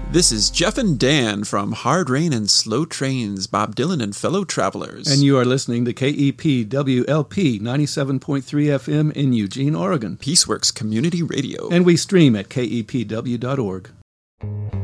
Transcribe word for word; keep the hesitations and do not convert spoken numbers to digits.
This is Jeff and Dan from Hard Rain and Slow Trains, Bob Dylan and Fellow Travelers. And you are listening to K E P W L P ninety-seven point three F M in Eugene, Oregon. Peaceworks Community Radio. And we stream at K E P W dot org.